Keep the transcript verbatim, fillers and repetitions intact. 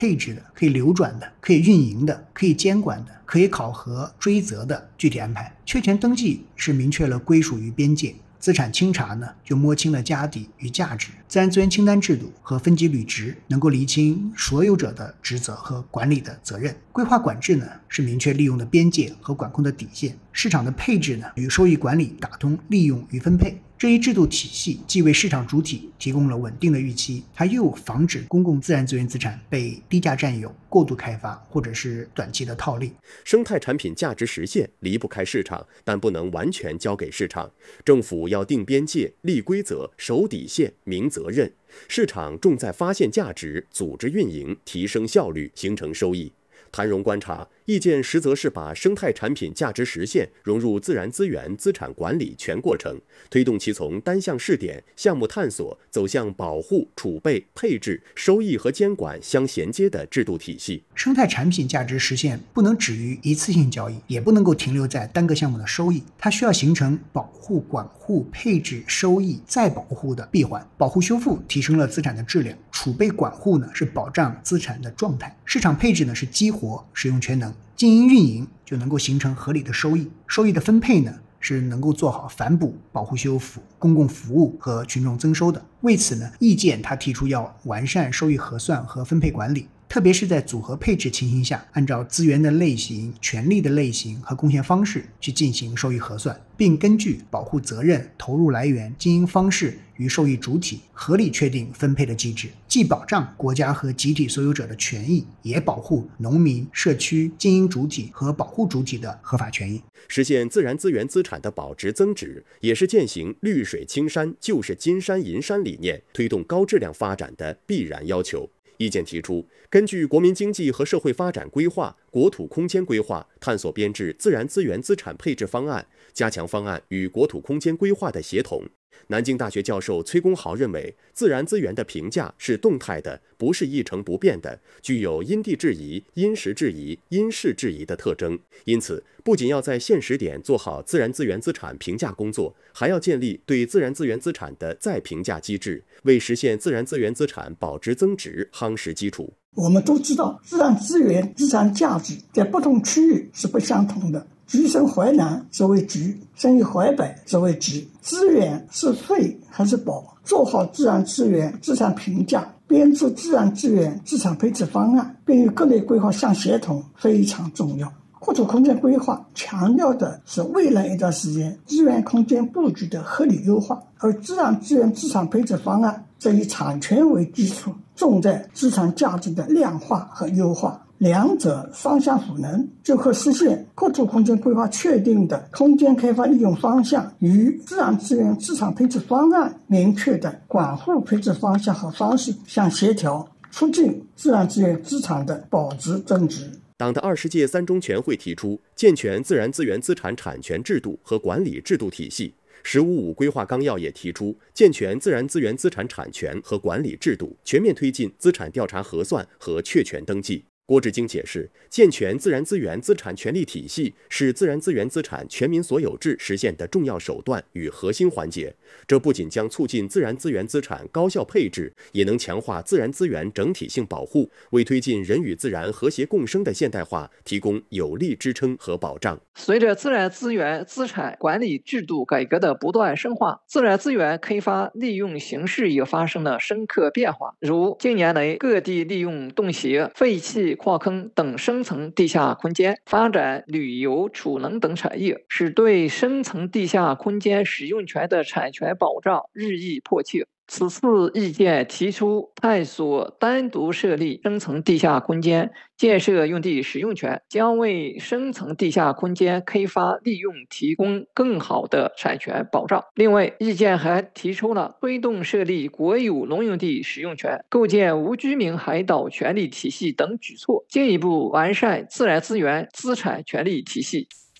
配置的、可以流转的、可以运营的、可以监管的、可以考核追责的具体安排。确权登记是明确了归属与边界，资产清查呢就摸清了家底与价值。自然资源清单制度和分级履职能够厘清所有者的职责和管理的责任。规划管制呢是明确利用的边界和管控的底线。市场的配置呢与收益管理打通利用与分配。这一制度体系既为市场主体提供了稳定的预期，它又防止公共自然资源资产被低价占有、过度开发或者是短期的套利。 生态产品价值实现离不开市场，但不能完全交给市场。政府要定边界、立规则、守底线、明责任。市场重在发现价值、组织运营、提升效率、形成收益。谭荣观察，意见实则是把生态产品价值实现融入自然资源资产管理全过程，推动其从单项试点、项目探索走向保护、储备、配置、收益和监管相衔接的制度体系。 生态产品价值实现不能止于一次性交易，也不能够停留在单个项目的收益，它需要形成保护、管护、配置、收益再保护的闭环。保护修复提升了资产的质量，储备管护呢是保障资产的状态，市场配置呢是激活使用全能，经营运营就能够形成合理的收益，收益的分配呢是能够做好反哺、保护修复、公共服务和群众增收的。为此呢，意见他提出要完善收益核算和分配管理，特别是在组合配置情形下，按照资源的类型、权利的类型和贡献方式去进行收益核算，并根据保护责任、投入来源、经营方式与受益主体合理确定分配的机制，既保障国家和集体所有者的权益，也保护农民、社区、经营主体和保护主体的合法权益。 实现自然资源资产的保值增值，也是践行绿水青山就是金山银山理念，推动高质量发展的必然要求。意见提出，根据国民经济和社会发展规划、国土空间规划，探索编制自然资源资产配置方案，加强方案与国土空间规划的协同。南京大学教授崔公豪认为，自然资源的评价是动态的，不是一成不变的，具有因地制宜、因时制宜、因事制宜的特征。因此，不仅要在现时点做好自然资源资产评价工作，还要建立对自然资源资产的再评价机制，为实现自然资源资产保值增值夯实基础。 我们都知道，自然资源资产价值在不同区域是不相同的。居身淮南则为橘，生于淮北则为橘。资源是废还是宝？做好自然资源资产评价，编制自然资源资产配置方案，并与各类规划相协同，非常重要。国土空间规划强调的是未来一段时间资源空间布局的合理优化，而自然资源资产配置方案则以产权为基础，重在资产价值的量化和优化，两者双向赋能，就可实现国土空间规划确定的空间开发利用方向与自然资源资产配置方案明确的管护配置方向和方式相协调，促进自然资源资产的保值增值。 党的二十届三中全会提出健全自然资源资产产权制度和管理制度体系，十五五规划纲要也提出健全自然资源资产产权和管理制度，全面推进资产调查核算和确权登记。郭志京解释，健全自然资源资产权利体系是自然资源资产全民所有制实现的重要手段与核心环节。这不仅将促进自然资源资产高效配置，也能强化自然资源整体性保护，为推进人与自然和谐共生的现代化提供有力支撑和保障。 随着自然资源资产管理制度改革的不断深化，自然资源开发利用形势也发生了深刻变化。如近年来各地利用洞穴、废弃矿坑等深层地下空间发展旅游、储能等产业，使对深层地下空间使用权的产权保障日益迫切。此次意见提出探索单独设立深层地下空间建设用地使用权，将为深层地下空间开发利用提供更好的产权保障。另外，意见还提出了推动设立国有农用地使用权、构建无居民海岛权利体系等举措，进一步完善自然资源资产权利体系。